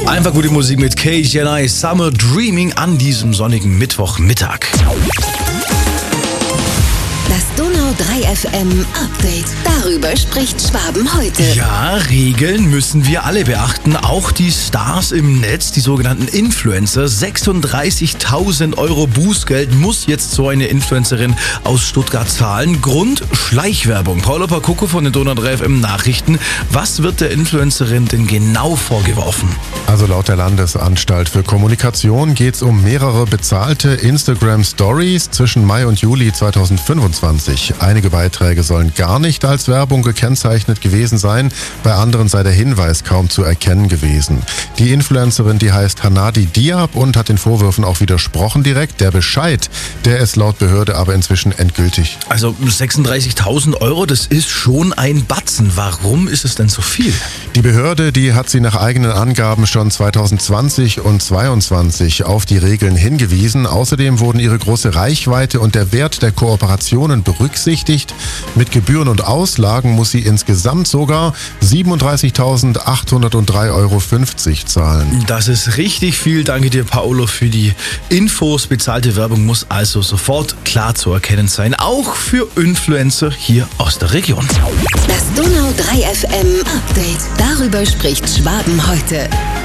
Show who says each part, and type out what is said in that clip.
Speaker 1: Einfach gute Musik mit KGNI Summer Dreaming an diesem sonnigen Mittwochmittag.
Speaker 2: Das Donau 3 FM Update. Darüber spricht Schwaben heute.
Speaker 1: Ja, Regeln müssen wir alle beachten. Auch die Stars im Netz, die sogenannten Influencer. 36.000 Euro Bußgeld muss jetzt so eine Influencerin aus Stuttgart zahlen. Grund: Schleichwerbung. Paula Pakoko von den Donau 3 FM Nachrichten. Was wird der Influencerin denn genau vorgeworfen?
Speaker 3: Also laut der Landesanstalt für Kommunikation geht es um mehrere bezahlte Instagram-Stories zwischen Mai und Juli 2025. Einige Beiträge sollen gar nicht als Werbung gekennzeichnet gewesen sein, bei anderen sei der Hinweis kaum zu erkennen gewesen. Die Influencerin, die heißt Hanadi Diab und hat den Vorwürfen auch widersprochen direkt. Der Bescheid, der ist laut Behörde aber inzwischen endgültig.
Speaker 1: Also 36.000 Euro, das ist schon ein Batzen. Warum ist es denn so viel?
Speaker 3: Die Behörde, die hat sie nach eigenen Angaben schon 2020 und 2022 auf die Regeln hingewiesen. Außerdem wurden ihre große Reichweite und der Wert der Kooperationen berücksichtigt. Mit Gebühren und Auslagen muss sie insgesamt sogar 37.803,50 Euro zahlen.
Speaker 1: Das ist richtig viel. Danke dir, Paolo, für die Infos. Bezahlte Werbung muss also sofort klar zu erkennen sein. Auch für Influencer hier aus der Region.
Speaker 2: Das Donau 3 FM Update. Darüber spricht Schwaben heute.